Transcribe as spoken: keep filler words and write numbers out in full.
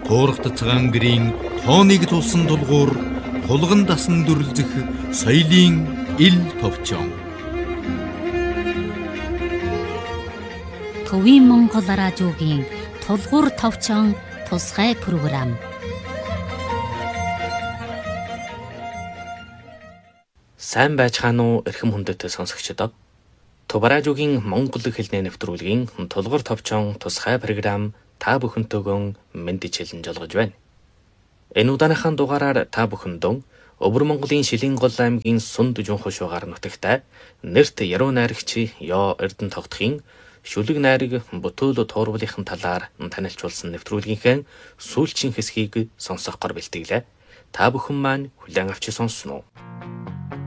Хуурах цагаан гэрийн тооныг тулсан дулгуур, тулган дасан дүрлзэх соёлын ил товчон. Төвийн Монгол радиогийн тулгуур товчон тусгай програм. Сайн байцгаана уу эрхэм хүндэт сонсогчдоо. Төв радиогийн Монгол хэлний нэвтрүүлгийн тулгуур товчон тусгай програм та бүхэнтэйгөө мэндэж хэлэн жолгож байна. Энэ удааныхаа дугаараар та бүхэндээ Өвөр Монголын Шилэн гол аймгийн Сунд Жунхуш шугаар нутагт нэрт яруу найрагч Ёо Эрдэнэ тогтохын шүлэг найраг бүтөөл туурвалын талаар танилцуулсан нэвтрүүлгийнхээ сүүлчийн хэсгийг сонсох гор бэлтгэлээ. Та бүхэн маань хүлээн авч сонсноо.